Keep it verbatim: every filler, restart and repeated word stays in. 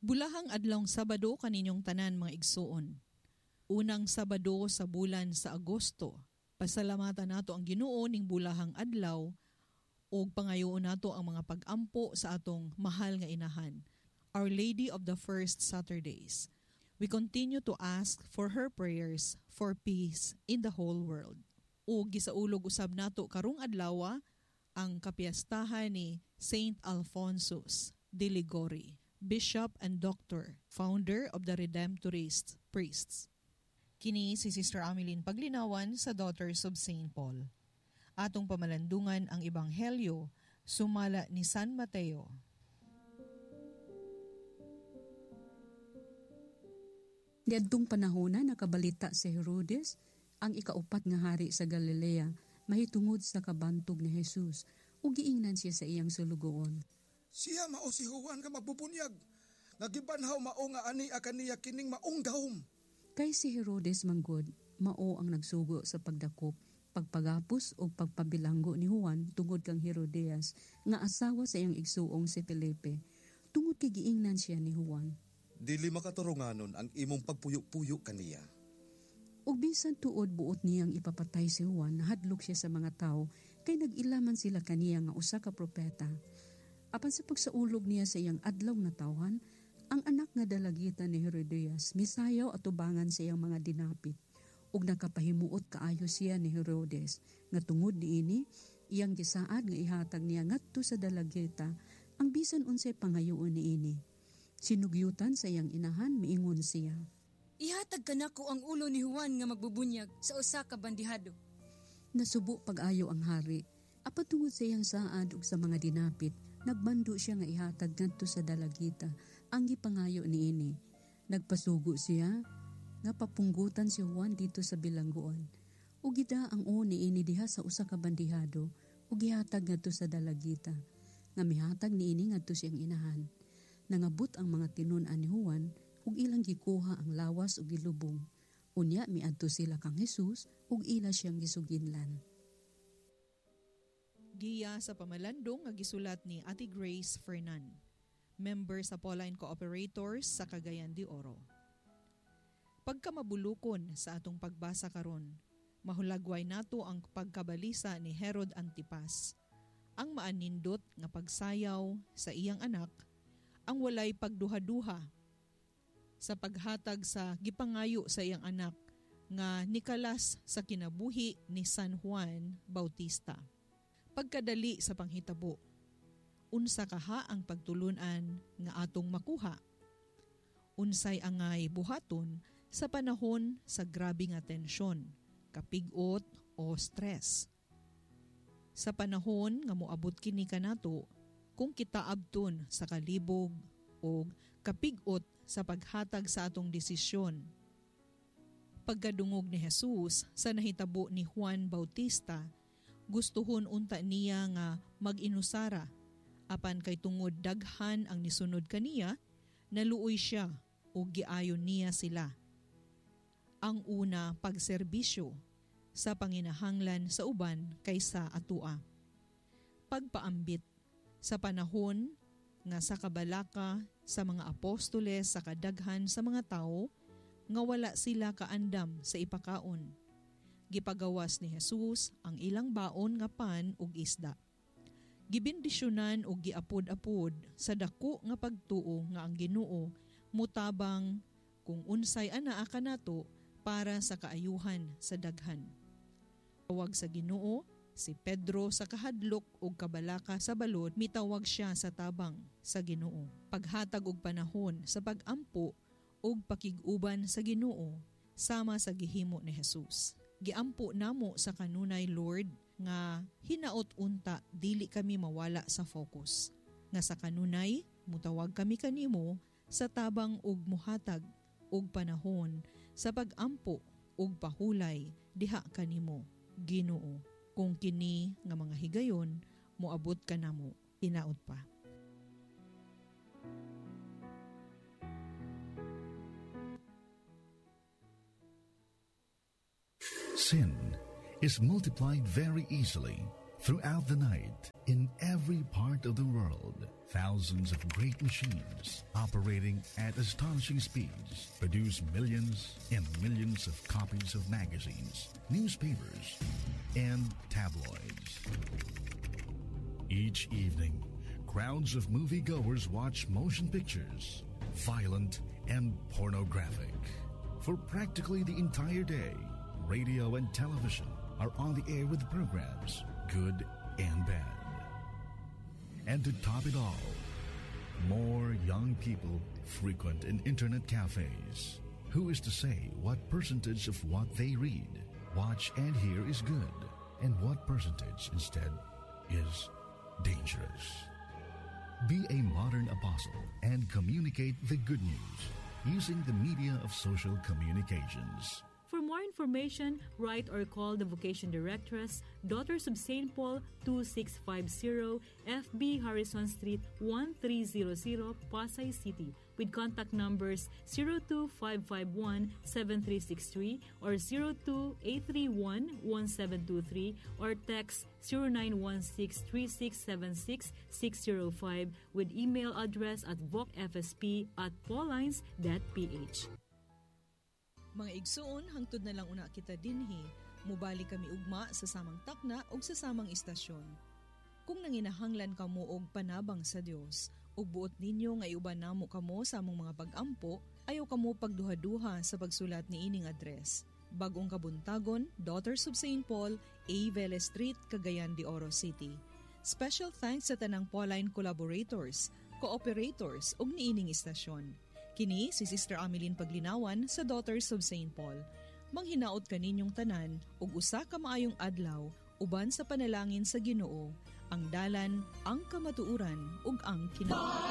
Bulahang adlawng Sabado kaninyong tanan mga igsuon. Unang Sabado sa bulan sa Agosto. Pasalamatan nato ang Ginoo ning bulahang adlaw ug pangayoon nato ang mga pag-ampo sa atong mahal nga inahan, Our Lady of the First Saturdays. We continue to ask for her prayers for peace in the whole world. Ug gisaulog usab nato karong adlaw ang kapiyastahan ni Saint Alphonsus de Liguori, Bishop and Doctor, founder of the Redemptorist Priests. Kini si Sister Ameline Paglinawan sa Daughters of Saint Paul. Atong pamalandungan ang Ebanghelyo, sumala ni San Mateo. Niadtong panahona nakabalita si Herodes, ang ikaupat nga hari sa Galilea, mahitungod sa kabantog ni Jesus, ug giingnan siya sa iyang sulugoon. Siya mao si Juan nga magbubunyag, nga gibanhaw mao nga ani akaniya kining maong gahom. Kay si Herodes manggod, mao ang nagsugo sa pagdakop, pagpagapos o pagpabilanggo ni Juan tungod kang Herodias, nga asawa sa iyang igsuong si Felipe, tungod kay giingnan siya ni Juan. Dili makaturunganon ang imong pagpuyo-puyo kaniya. Ug bisan tuod buot niyang ipapatay si Juan, hadlok siya sa mga tao, kay nag-ilaman sila kaniya nga usa ka propeta. Apan sa pagsaulog niya sa iyang adlaw na tawhan, ang anak nga dalagita ni Herodias misayaw at tubangan sa iyang mga dinapit. Ug nakapahimuot kaayo siya ni Herodes, nga tungod niini, iyang gisaad nga ihatag niya ngadto sa dalagita, ang bisan unsay pangayoon niini. Sinugyutan sa iyang inahan, miingon siya, "Ihatag ka nako ang ulo ni Juan nga magbubunyag sa usa ka bandihado." Nasubo pag-ayo ang hari, apat tungod sa iyang saad ug sa mga dinapit, nagbando siya nga ihatag ngadto sa dalagita, ang gipangayo niini. Nagpasugo siya, nga papunggutan si Juan dito sa bilangguan. Ug gida ang uni ini diha sa usa ka bandihado, ug gihatag ngadto sa dalagita, nga mihatag niini ngadto siyang inahan. Nangabot ang mga tinun-an ni Juan, ug ilang gikuha ang lawas ug gilubong. Unya miadto sila kang Jesus, ug ila siyang gisuginlan. Giya sa pamalandong nga gisulat ni Ate Grace Fernan, member sa Pauline Cooperators sa Cagayan de Oro. Pagkamabulukon sa atong pagbasa karon, mahulagway nato ang pagkabalisa ni Herod Antipas, ang maanindot nga pagsayaw sa iyang anak, ang walay pagduha-duha sa paghatag sa gipangayo sa iyang anak nga nikalas sa kinabuhi ni San Juan Bautista. Pagkadali sa panghitabo, unsa kaha ang pagtulunan nga atong makuha? Unsay angay buhaton sa panahon sa grabe nga tensyon, kapig-ot o stress? Sa panahon nga moabot kini kanato, kung kita abton sa kalibog o kapig-ot sa paghatag sa atong desisyon. Pagkadungog ni Jesus sa nahitabo ni Juan Bautista, gustuhon unta niya nga mag-inusara, apan kay tungod daghan ang nisunod kaniya, naluoy siya o giayon niya sila. Ang una, pagserbisyo sa panginahanglan sa uban kaysa atua. Pagpaambit sa panahon nga sa kabalaka sa mga apostoles sa kadaghan sa mga tao, nga wala sila kaandam sa ipakaon. Gipagawas ni Jesus ang ilang baon nga pan ug isda. Gibindisyonan ug giapod-apod sa dako nga pagtuo nga ang Ginoo mutabang kung unsay anaa kanato para sa kaayuhan sa daghan. Tawag sa Ginoo, si Pedro sa kahadlok ug kabalaka sa balod, mitawag siya sa tabang sa Ginoo. Paghatag og panahon sa pag-ampo ug pakig-uban sa Ginoo sama sa gihimo ni Jesus. Giampo namo sa kanunay, Lord, nga hinaot unta dili kami mawala sa focus. Nga sa kanunay, mutawag kami kanimo sa tabang ug muhatag ug panahon sa pag-ampo ug pahulay diha kanimo, Ginoo. Kung kini nga mga higayon, moabot ka namo, tinaot pa. Sin is multiplied very easily Throughout the night, in every part of the world, thousands of great machines operating at astonishing speeds produce millions and millions of copies of magazines, newspapers, and tabloids. Each evening, crowds of moviegoers watch motion pictures, violent and pornographic. For practically the entire day, radio and television are on the air with programs, good and bad. And to top it all, more young people frequent in internet cafes. Who is to say what percentage of what they read, watch, and hear is good, and what percentage instead is dangerous? Be a modern apostle and communicate the good news using the media of social communications. For more information, write or call the Vocation Directress, Daughters of Saint Paul, two six five zero F B Harrison Street, one three zero zero, Pasay City, with contact numbers zero two five five one seven three six three or zero two eight three one one seven two three or text zero nine one six three six seven six six zero five with email address at vocfsp at paulines dot p h. Mga igsuon, hangtod na lang una kita dinhi, mubali kami ugma sa samang takna o sa samang istasyon. Kung nanginahanglan kamo og panabang sa Dios, ug buot ninyo nga iuban namo kamo sa among mga pag-ampo, ayaw kamo pagduha-duha sa pagsulat ni ining address. Bagong Kabuntagon, Daughters of Saint Paul, A. Vele Street, Cagayan de Oro City. Special thanks sa tanang Pauline collaborators, cooperators ug niining istasyon. Kini si Sister Ameline Paglinawan sa Daughters of Saint Paul. Manghinaot kaninyong tanan ug usa ka maayong adlaw uban sa panalangin sa Ginoo, ang dalan, ang kamatuuran ug ang kinabuhi.